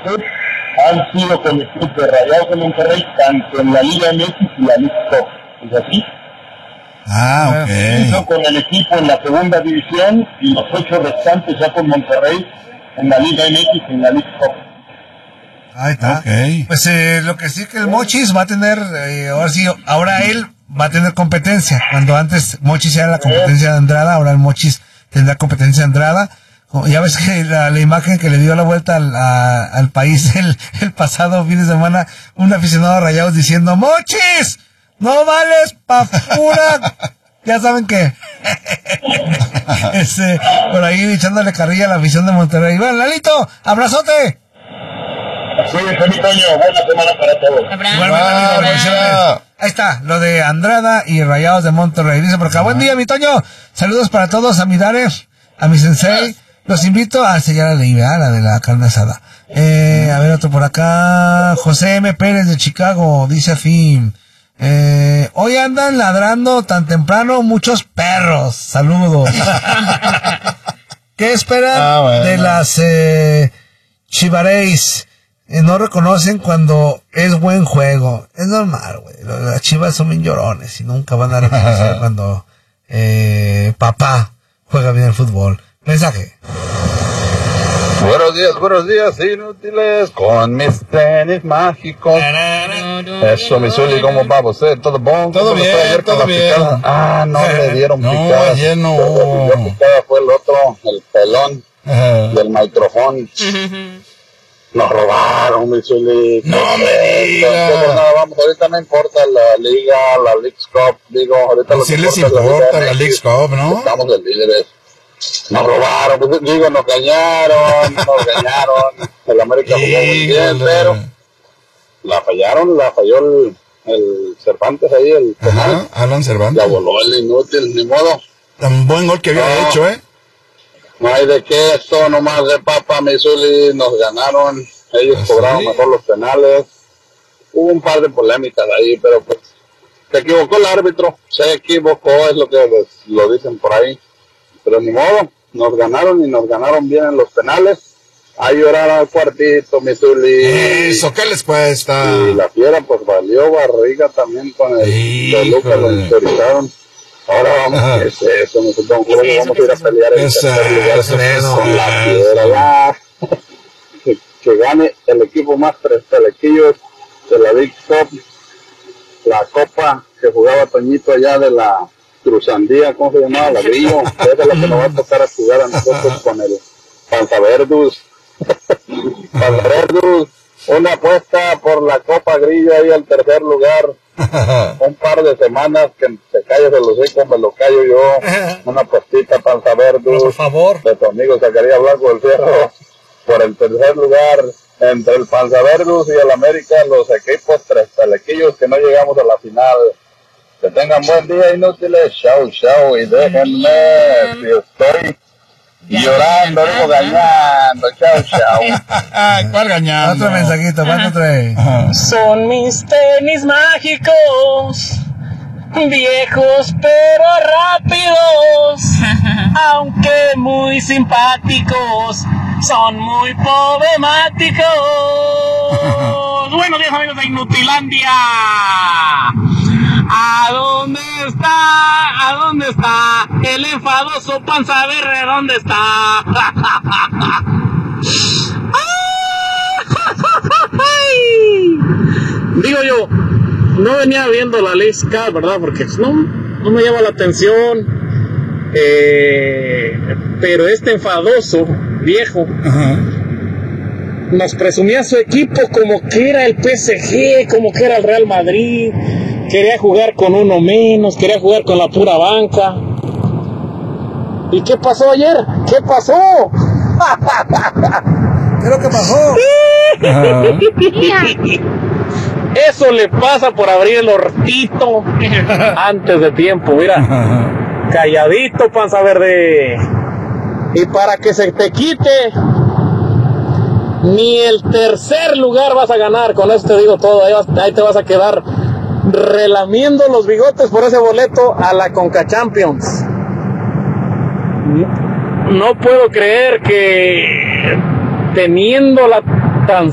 antes han sido con el club de Rayados de Monterrey, tanto en la Liga MX y la League Cup. ¿Es así? Ah, ok. Hizo con el equipo en la segunda división y los 8 restantes ya con Monterrey en la Liga MX y en la League Cup. Ahí está. Okay. Pues lo que sí que el Mochis va a tener, ahora él va a tener competencia. Cuando antes Mochis era la competencia de Andrada, ahora el Mochis tendrá competencia de Andrada. Ya ves que la imagen que le dio la vuelta al país el pasado fin de semana, un aficionado a Rayados diciendo, ¡Mochis! ¡No vales pa' pura! Ya saben que por ahí echándole carrilla a la afición de Monterrey. Bueno, Lalito, abrazote. Cuídense, mi Toño, buena semana para todos. Ahí está, lo de Andrada y Rayados de Monterrey. Dice por acá, buen día, mi Toño. Saludos para todos, a mi Dare, a mi sensei. Los invito a sellar la de la carne asada. A ver, otro por acá. José M. Pérez de Chicago, dice Afín. Hoy andan ladrando tan temprano muchos perros. Saludos. ¿Qué esperan de las Chivareis? No reconocen cuando es buen juego. Es normal, güey. Las Chivas son bien llorones y nunca van a reconocer cuando papá juega bien el fútbol. Mensaje. Buenos días, inútiles, con mis tenis mágicos. Eso, mi Zuli, ¿cómo va usted? ¿Todo bon? Todo bien, todo bien. No le dieron picada. Ayer no. El que dio picada fue el otro, el pelón del micrófono. Nos robaron, mi Zuli. No me digas. Vamos, ahorita no importa la liga, la League Cup, digo, ahorita sí les importa la League Cup, ¿no? Estamos de líderes. Nos robaron, pues, digo, nos engañaron. El América jugó muy bien, pero la falló el Cervantes ahí, el penal. Alan Cervantes. La voló el inútil, ni modo. Tan buen gol que había hecho, No hay de qué, esto nomás de papa, Missouri, nos ganaron. Ellos cobraron mejor los penales. Hubo un par de polémicas ahí, pero pues se equivocó el árbitro. Se equivocó, es lo que lo dicen por ahí. Pero ni modo, nos ganaron y nos ganaron bien en los penales. A llorar al cuartito, Missouri. Eso, ¿qué les cuesta? Y la Fiera, pues valió barriga también con el Toluca, lo autorizaron. Ahora vamos, ¿qué es eso? Nosotros vamos a ir a pelear en tercer lugar con la Fiera. Que gane el equipo más prestalequillos de la Big Cup, la copa que jugaba Toñito allá de la Cruzandía, ¿cómo se llamaba? La Grillo. Esa es la que nos va a tocar a jugar a nosotros con el Panzaverdus. Panzaverdus, una apuesta por la Copa Grillo ahí al tercer lugar. Un par de semanas que te calles de los hijos, me lo callo yo. Una apuestita Panzaverdus. Por favor. De tu amigo Zacarías Blanco del Fierro. Por el tercer lugar, entre el Panzaverdus y el América, los equipos tres telequillos que no llegamos a la final. Que tengan buen día, inútiles. Chau, y déjenme, si estoy llorando, digo gañando. Chau. ¿Cuál gañando? Otro mensajito, ¿cuánto trae? Son mis tenis mágicos, viejos pero rápidos, aunque muy simpáticos, son muy problemáticos. Buenos días, amigos de Inutilandia. ¿A dónde está el enfadoso Panza Verde? ¿Dónde está? Digo yo, no venía viendo la League Cup, ¿verdad? Porque no me llama la atención. Pero este enfadoso viejo nos presumía su equipo como que era el PSG, como que era el Real Madrid. Quería jugar con uno menos, quería jugar con la pura banca. ¿Y qué pasó ayer? ¿Qué pasó? ¿Qué es lo que pasó? Eso le pasa por abrir el hortito antes de tiempo, mira. Calladito, Panza Verde. Y para que se te quite, ni el tercer lugar vas a ganar. Con eso te digo todo. Ahí te vas a quedar relamiendo los bigotes por ese boleto a la Conca Champions. No puedo creer que teniendo la tan